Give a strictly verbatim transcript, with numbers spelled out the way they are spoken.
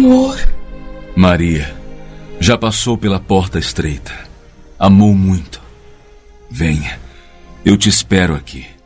Senhor. Maria já passou pela porta estreita. Amou muito. Venha, eu te espero aqui.